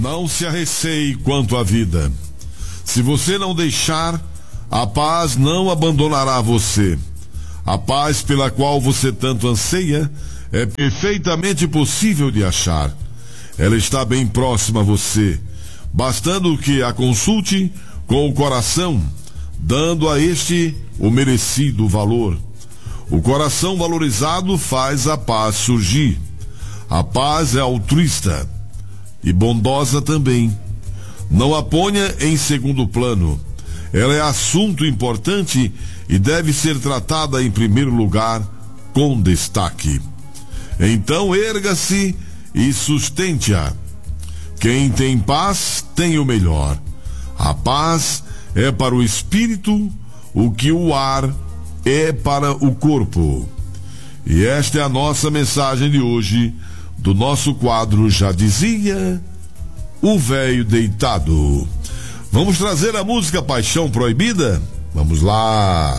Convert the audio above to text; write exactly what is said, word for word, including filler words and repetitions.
Não se arreceie quanto à vida. Se você não deixar, a paz não abandonará você. A paz pela qual você tanto anseia é perfeitamente possível de achar. Ela está bem próxima a você, bastando que a consulte com o coração, dando a este o merecido valor. O coração valorizado faz a paz surgir. A paz é altruísta e bondosa também. Não a ponha em segundo plano. Ela é assunto importante e deve ser tratada em primeiro lugar com destaque. Então erga-se e sustente-a. Quem tem paz tem o melhor. A paz é para o espírito o que o ar é para o corpo. E esta é a nossa mensagem de hoje, do nosso quadro Já Dizia o Velho Deitado. Vamos trazer a música Paixão Proibida? Vamos lá!